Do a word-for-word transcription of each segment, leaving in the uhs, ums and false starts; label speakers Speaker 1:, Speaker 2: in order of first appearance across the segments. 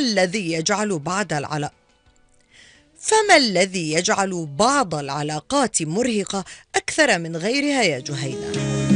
Speaker 1: الذي يجعل بعض العلاقات فما الذي يجعل بعض العلاقات مرهقة أكثر من غيرها يا جهينة؟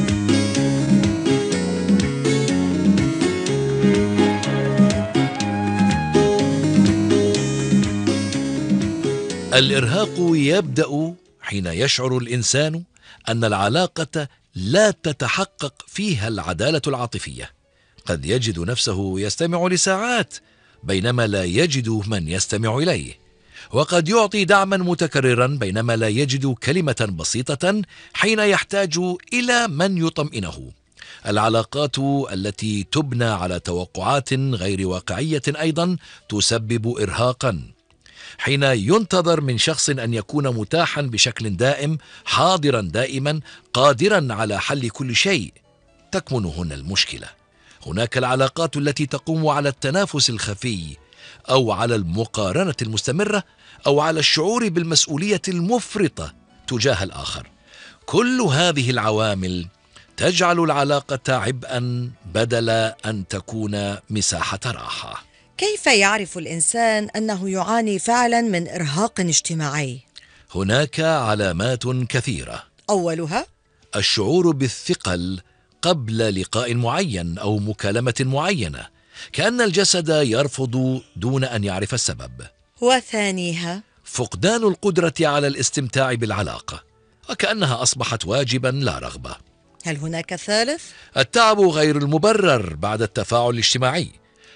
Speaker 2: الإرهاق يبدأ حين يشعر الإنسان أن العلاقة لا تتحقق فيها العدالة العاطفية. قد يجد نفسه يستمع لساعات بينما لا يجد من يستمع إليه، وقد يعطي دعما متكررا بينما لا يجد كلمة بسيطة حين يحتاج إلى من يطمئنه. العلاقات التي تبنى على توقعات غير واقعية أيضا تسبب إرهاقا. حين ينتظر من شخص أن يكون متاحا بشكل دائم، حاضرا دائما، قادرا على حل كل شيء، تكمن هنا المشكلة. هناك العلاقات التي تقوم على التنافس الخفي، أو على المقارنة المستمرة، أو على الشعور بالمسؤولية المفرطة تجاه الآخر. كل هذه العوامل تجعل العلاقة عبئا بدل أن تكون مساحة راحة.
Speaker 1: كيف يعرف الإنسان أنه يعاني فعلا من إرهاق اجتماعي؟
Speaker 2: هناك علامات كثيرة.
Speaker 1: أولها
Speaker 2: الشعور بالثقل قبل لقاء معين أو مكالمة معينة، كأن الجسد يرفض دون أن يعرف السبب.
Speaker 1: وثانيها
Speaker 2: فقدان القدرة على الاستمتاع بالعلاقة، وكأنها أصبحت واجبا لا رغبة.
Speaker 1: هل هناك ثالث؟
Speaker 2: التعب غير المبرر بعد التفاعل الاجتماعي،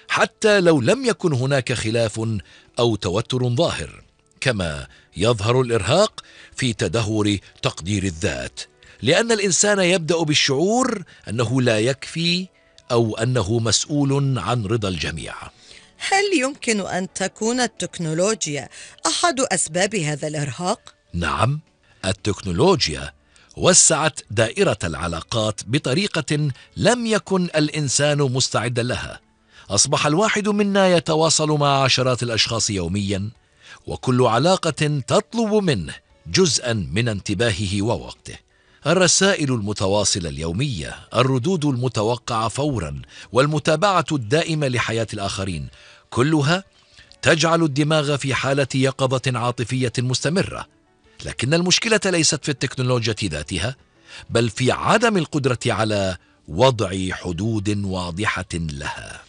Speaker 2: حتى لو لم يكن هناك خلاف أو توتر ظاهر. كما يظهر الإرهاق في تدهور تقدير الذات، لأن الإنسان يبدأ بالشعور أنه لا يكفي أو أنه مسؤول عن رضا الجميع.
Speaker 1: هل يمكن أن تكون التكنولوجيا أحد أسباب هذا الإرهاق؟
Speaker 2: نعم، التكنولوجيا وسعت دائرة العلاقات بطريقة لم يكن الإنسان مستعدا لها. أصبح الواحد منا يتواصل مع عشرات الأشخاص يوميا، وكل علاقة تطلب منه جزءا من انتباهه ووقته. الرسائل المتواصلة اليومية، الردود المتوقعة فورا، والمتابعة الدائمة لحياة الآخرين، كلها تجعل الدماغ في حالة يقظة عاطفية مستمرة. لكن المشكلة ليست في التكنولوجيا ذاتها، بل في عدم القدرة على وضع حدود واضحة لها.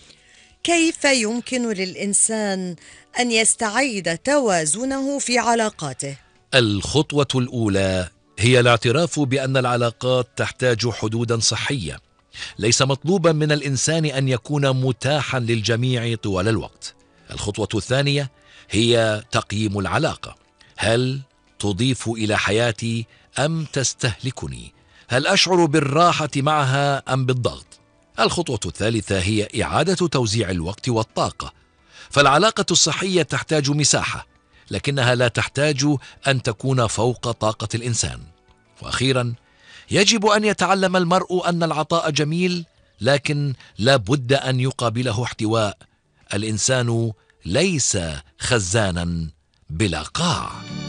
Speaker 1: كيف يمكن للإنسان أن يستعيد توازنه في علاقاته؟
Speaker 2: الخطوة الأولى هي الاعتراف بأن العلاقات تحتاج حدودا صحية. ليس مطلوبا من الإنسان أن يكون متاحا للجميع طوال الوقت. الخطوة الثانية هي تقييم العلاقة. هل تضيف إلى حياتي أم تستهلكني؟ هل أشعر بالراحة معها أم بالضغط؟ الخطوة الثالثة هي إعادة توزيع الوقت والطاقة. فالعلاقة الصحية تحتاج مساحة، لكنها لا تحتاج أن تكون فوق طاقة الإنسان. وأخيرا، يجب أن يتعلم المرء أن العطاء جميل، لكن لا بد أن يقابله احتواء. الإنسان ليس خزانا بلا قاع.